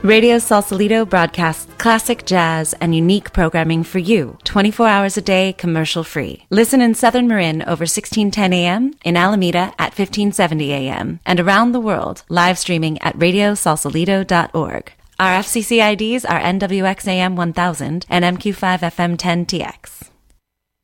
Radio Sausalito broadcasts classic jazz and unique programming for you, 24 hours a day, commercial-free. Listen in Southern Marin over 1610 a.m., in Alameda at 1570 a.m., and around the world, live streaming at radiosausalito.org. Our FCC IDs are NWXAM 1000 and MQ5FM 10TX.